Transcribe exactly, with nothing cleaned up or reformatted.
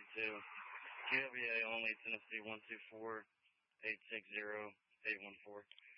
two. Q W A only, Tennessee one two four, eight six zero, eight one four.